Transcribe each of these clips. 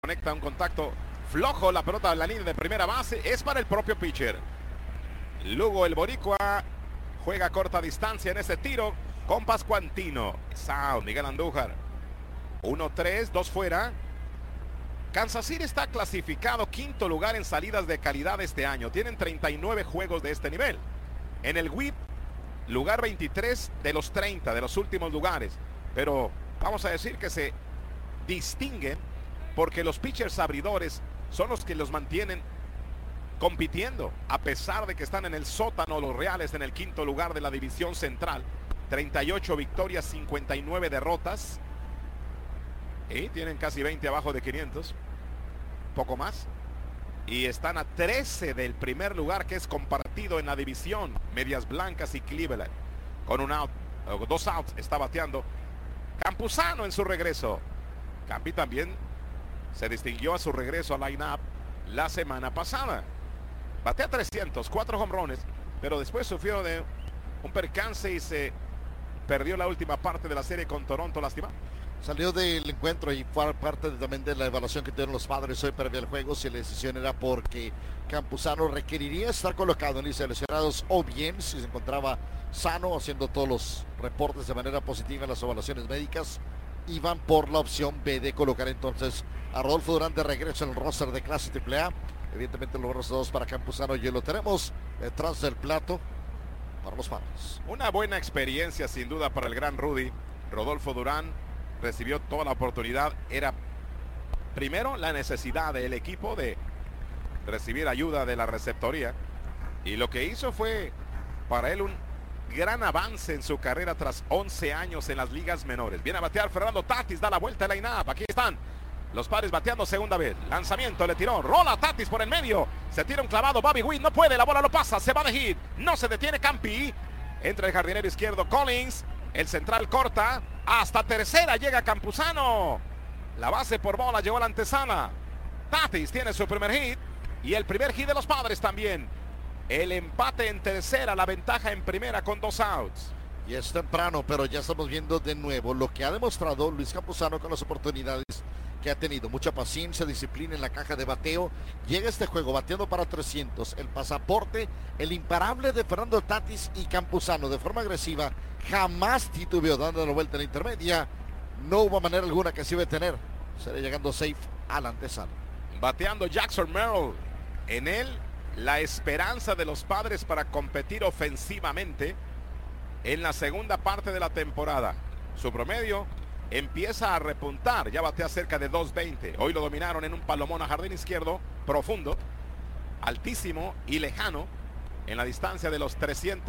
Conecta un contacto flojo, la pelota en la línea de primera base es para el propio pitcher. Lugo, el boricua, juega a corta distancia en ese tiro con Pascuantino. Sound, Miguel Andújar. 1-3, 2 fuera. Kansas City está clasificado quinto lugar en salidas de calidad este año. Tienen 39 juegos de este nivel. En el WHIP, lugar 23 de los 30 de los últimos lugares. Pero vamos a decir que se distinguen porque los pitchers abridores son los que los mantienen compitiendo, a pesar de que están en el sótano los Reales en el quinto lugar de la división central. 38 victorias, 59 derrotas. Y tienen casi 20 abajo de 500. Poco más. Y están a 13 del primer lugar, que es compartido en la división. Medias Blancas y Cleveland. Con un out, o 2 outs, está bateando Campuzano en su regreso. Campi también se distinguió a su regreso al line-up la semana pasada. Batea 300, 4 jonrones, pero después sufrió de un percance y se perdió la última parte de la serie con Toronto, lastimado. Salió del encuentro y fue parte también de la evaluación que tuvieron los Padres hoy previo al juego. Si la decisión era porque Campuzano requeriría estar colocado en lista de lesionados o bien si se encontraba sano, haciendo todos los reportes de manera positiva en las evaluaciones médicas, iban por la opción B de colocar entonces a Rodolfo Durán de regreso en el roster de clase AAA. Evidentemente los resultados para Campuzano y lo tenemos detrás del plato para los Padres. Una buena experiencia sin duda para el gran Rudy. Rodolfo Durán recibió toda la oportunidad. Era primero la necesidad del equipo de recibir ayuda de la receptoría, y lo que hizo fue para él un gran avance en su carrera tras 11 años en las ligas menores. Viene a batear Fernando Tatis, da la vuelta al line-up. Aquí están los Padres bateando segunda vez. Lanzamiento, le tiró, rola Tatis por el medio. Se tira un clavado, Bobby Witt no puede, la bola lo pasa, se va de hit. No se detiene Campi. Entra el jardinero izquierdo Collins. El central corta. Hasta tercera llega Campuzano. La base por bola llegó a la antesala. Tatis tiene su primer hit. Y el primer hit de los Padres también. El empate en tercera, la ventaja en primera con 2 outs. Y es temprano, pero ya estamos viendo de nuevo lo que ha demostrado Luis Campuzano con las oportunidades que ha tenido. Mucha paciencia, disciplina en la caja de bateo. Llega este juego bateando para 300. El pasaporte, el imparable de Fernando Tatis y Campuzano de forma agresiva. Jamás titubeó dando la vuelta en la intermedia. No hubo manera alguna que se iba a tener. Será llegando safe a la antesala. Bateando Jackson Merrill. En él, la esperanza de los Padres para competir ofensivamente en la segunda parte de la temporada. Su promedio empieza a repuntar, ya batea cerca de 2.20. Hoy lo dominaron en un palomón a jardín izquierdo, profundo, altísimo y lejano, en la distancia de los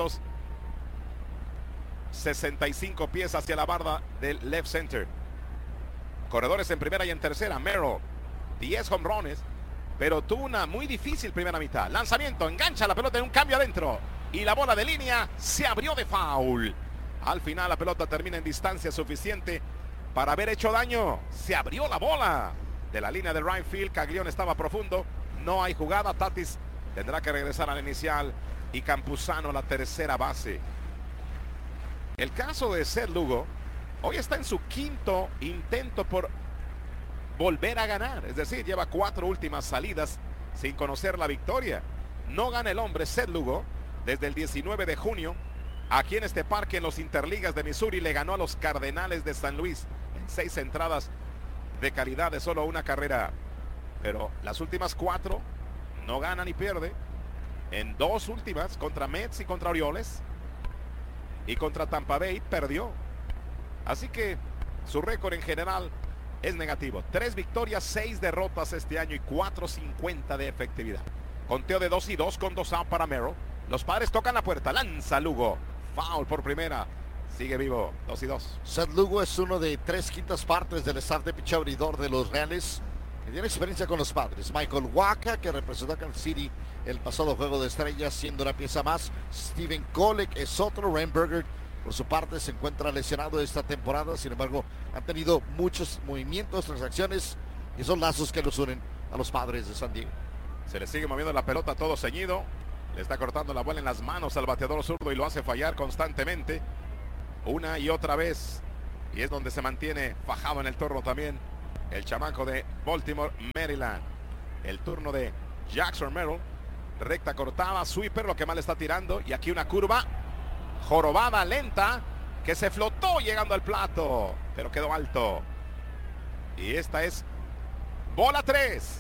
365 pies hacia la barda del left center. Corredores en primera y en tercera. Merrill, 10 jonrones, pero tuvo una muy difícil primera mitad. Lanzamiento, engancha la pelota en un cambio adentro y la bola de línea se abrió de foul. Al final la pelota termina en distancia suficiente para haber hecho daño. Se abrió la bola de la línea de right field. Caglione estaba profundo. No hay jugada. Tatis tendrá que regresar al inicial y Campuzano a la tercera base. El caso de Seth Lugo hoy está en su quinto intento por volver a ganar. Es decir, lleva 4 últimas salidas sin conocer la victoria. No gana el hombre Seth Lugo desde el 19 de junio. Aquí en este parque en los Interligas de Missouri le ganó a los Cardenales de San Luis en 6 entradas de calidad de solo una carrera. Pero las últimas 4 no gana ni pierde. En 2 últimas contra Mets y contra Orioles y contra Tampa Bay perdió. Así que su récord en general es negativo. 3 victorias, 6 derrotas este año y 4.50 de efectividad. Conteo de 2-2 con 2 out para Merrill. Los Padres tocan la puerta. Lanza Lugo. Foul por primera. Sigue vivo. 2-2. Seth Lugo es uno de 3/5 partes del staff de pitcher abridor de los Reales, que tiene experiencia con los Padres. Michael Wacha, que representó a Kansas City el pasado juego de estrellas, siendo una pieza más. Steven Kolek es otro. Rainberger, por su parte, se encuentra lesionado esta temporada. Sin embargo, han tenido muchos movimientos, transacciones y son lazos que los unen a los Padres de San Diego. Se le sigue moviendo la pelota, todo ceñido. Le está cortando la bola en las manos al bateador zurdo y lo hace fallar constantemente. Una y otra vez. Y es donde se mantiene fajado en el torno también el chamaco de Baltimore, Maryland. El turno de Jackson Merrill. Recta cortada, sweeper, lo que más le está tirando. Y aquí una curva jorobada, lenta, que se flotó llegando al plato, pero quedó alto. Y esta es bola 3.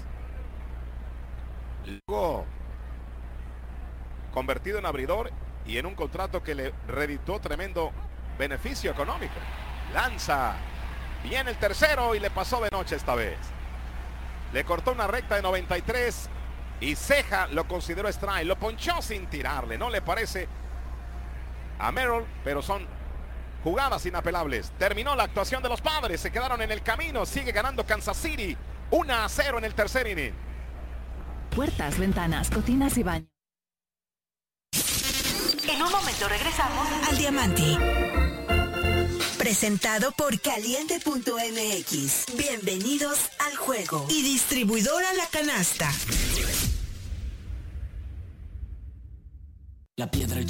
Luego convertido en abridor y en un contrato que le reditó tremendo beneficio económico. Lanza. Viene el tercero y le pasó de noche esta vez. Le cortó una recta de 93 y Ceja lo consideró strike. Lo ponchó sin tirarle. No le parece a Merrill, pero son jugadas inapelables. Terminó la actuación de los Padres. Se quedaron en el camino. Sigue ganando Kansas City. 1-0 en el tercer inning. Puertas, ventanas, cocinas y baños. En un momento regresamos al Diamante. Presentado por Caliente.mx. Bienvenidos al juego. Y distribuidora La Canasta. La piedra